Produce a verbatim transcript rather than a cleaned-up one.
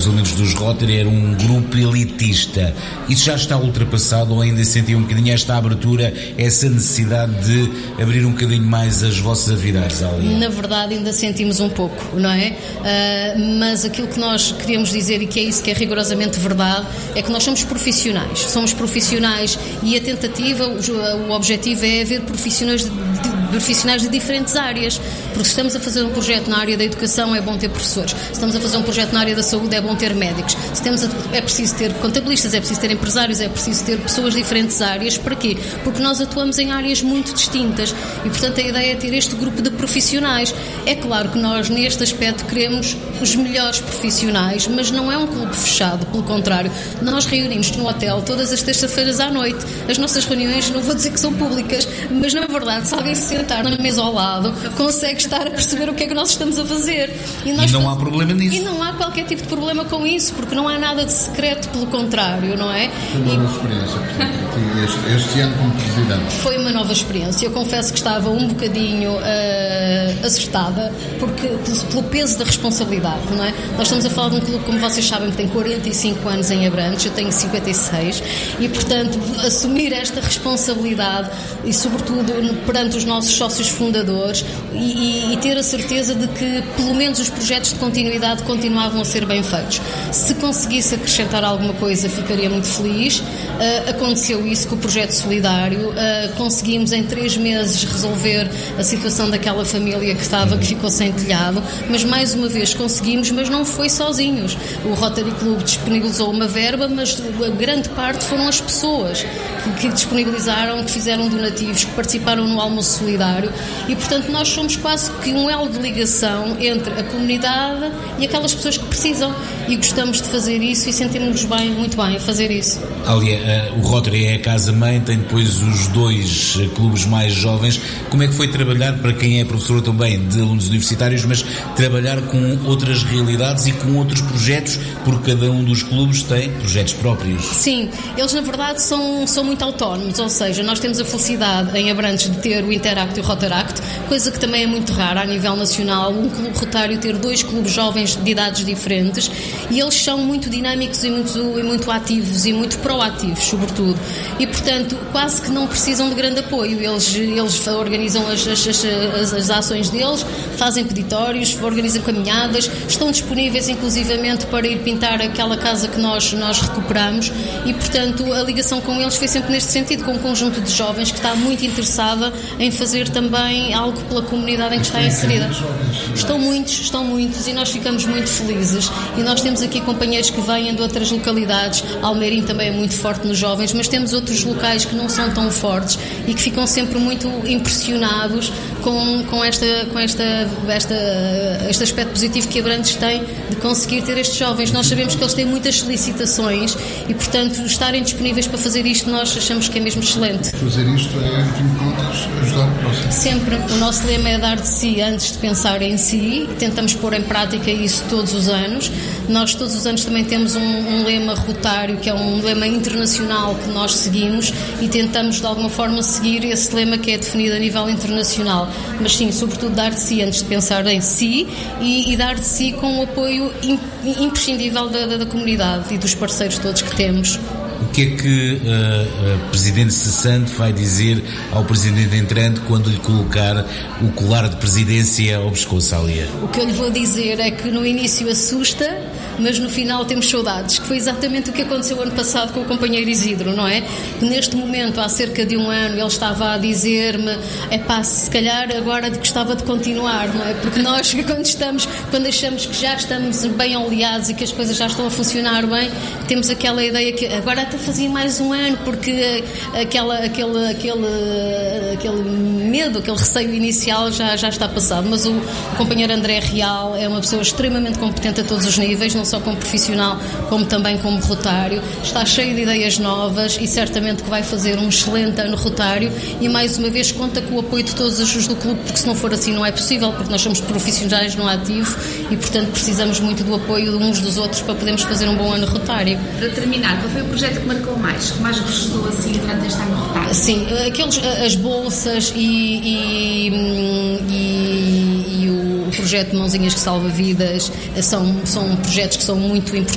elementos dos Rotary era um grupo elitista. Isso já está ultrapassado ou ainda sentiu um bocadinho esta abertura, essa necessidade de abrir um bocadinho mais as vossas atividades ali? Na verdade ainda sentimos um pouco, não é? Uh, mas aquilo que nós queremos dizer, e que é isso que é rigorosamente verdade, é que nós somos profissionais. Somos profissionais e a tentativa, o, o objetivo é haver profissionais de, de, profissionais de diferentes áreas, porque se estamos a fazer um projeto na área da educação é bom ter professores, se estamos a fazer um projeto na área da saúde é bom ter médicos, se temos a, é preciso ter contabilistas, é preciso ter empresários, é preciso ter pessoas de diferentes áreas. Para quê? Porque nós atuamos em áreas muito distintas e, portanto, a ideia é ter este grupo de profissionais. É claro que nós neste aspecto queremos os melhores profissionais, mas não é um clube fechado, pelo contrário, nós reunimos no hotel todas as terças-feiras à noite. As nossas reuniões, não vou dizer que são públicas, mas na verdade, se alguém se sentar na mesa ao lado, consegue estar a perceber o que é que nós estamos a fazer. E, nós e não há problema nisso. E não há qualquer tipo de problema com isso, porque não há nada de secreto, pelo contrário, não é? Foi uma nova experiência, portanto, este, este ano como presidente. Foi uma nova experiência. Eu confesso que estava um bocadinho uh, assustada, porque, pelo peso da responsabilidade, não é? Nós estamos a falar de um clube, como vocês sabem, que tem quarenta e cinco anos em Abrantes, eu tenho cinquenta e seis, e, portanto, assumir esta responsabilidade e, sobretudo, perante os nossos sócios fundadores e, e, e ter a certeza de que, pelo menos, os projetos de continuidade continuavam a ser bem feitos. Se conseguisse acrescentar alguma coisa, ficaria muito feliz. Uh, aconteceu isso com o projeto solidário. Uh, conseguimos, em três meses, resolver a situação daquela família que estava, que ficou sem telhado, mas, mais uma vez, conseguimos, mas não foi sozinhos. O Rotary Club disponibilizou uma verba, mas a grande parte foram as pessoas que, que disponibilizaram, que fizeram donativos, que participaram no almoço solidário e, portanto, nós somos quase que um elo de ligação entre a comunidade e aquelas pessoas que precisam, e gostamos de fazer isso e sentimos-nos bem, muito bem a fazer isso. Alia, o Rotary é a casa-mãe, tem depois os dois clubes mais jovens. Como é que foi trabalhar, para quem é professor também de alunos universitários, mas trabalhar com outras realidades e com outros projetos, porque cada um dos clubes tem projetos próprios? Sim, eles na verdade são, são muito autónomos, ou seja, nós temos a felicidade em Abrantes de ter o Interact e o Rotaract, coisa que também é muito rara a nível nacional, um clube rotário ter dois clubes jovens de idades diferentes, e eles são muito dinâmicos e muito, e muito ativos e muito proativos, sobretudo, e portanto quase que não precisam de grande apoio. Eles, eles organizam as, as, as, as ações deles, fazem peditórios, organizam caminhadas, estão disponíveis inclusivamente para ir pintar aquela casa que nós, nós recuperamos, e portanto a ligação com eles foi sempre neste sentido, com um conjunto de jovens que está muito interessada em fazer também algo pela comunidade em que está inserida. Estão muitos, estão muitos e nós ficamos muito felizes, e nós temos aqui companheiros que vêm de outras localidades. Almeirim também é muito forte nos jovens, mas temos outros locais que não são tão fortes e que ficam sempre muito impressionados com, com, esta, com esta, esta, este aspecto positivo que Abrantes tem de conseguir ter estes jovens. Nós sabemos que eles têm muitas solicitações e, portanto, estarem disponíveis para fazer isto, nós achamos que é mesmo excelente. Fazer isto é, em fim de contas, ajudar o próximo. Sempre. O nosso lema é dar de si antes de pensar em si, e tentamos pôr em prática isso todos os anos. Nós todos os anos também temos um, um lema rotário, que é um lema internacional que nós seguimos, e tentamos de alguma forma seguir esse lema que é definido a nível internacional. Mas sim, sobretudo dar de si antes de pensar em si, e, e dar de si com o apoio imprescindível da, da, da comunidade e dos parceiros todos que temos. O que é que uh, a Presidente cessante vai dizer ao Presidente entrante quando lhe colocar o colar de presidência ao pescoço, Alia? O que eu lhe vou dizer é que no início assusta, mas no final temos saudades, que foi exatamente o que aconteceu ano passado com o companheiro Isidro, não é? Neste momento, há cerca de um ano, ele estava a dizer-me, é pá, se calhar agora gostava de continuar, não é? Porque nós, quando estamos, quando achamos que já estamos bem oleados e que as coisas já estão a funcionar bem, temos aquela ideia que agora até fazia mais um ano, porque aquela, aquele, aquele, aquele medo, aquele receio inicial já, já está passado. Mas o, o companheiro André Real é uma pessoa extremamente competente a todos os níveis, não só como profissional, como também como rotário. Está cheio de ideias novas e certamente que vai fazer um excelente ano rotário, e mais uma vez conta com o apoio de todos os do clube, porque se não for assim não é possível, porque nós somos profissionais no ativo e portanto precisamos muito do apoio de uns dos outros para podermos fazer um bom ano rotário. Para terminar, qual foi o projeto que marcou mais, que mais gostou assim durante este ano rotário? Sim, aqueles, as bolsas e, e, e, e o projeto Mãozinhas que Salva Vidas são, são projetos que são muito importantes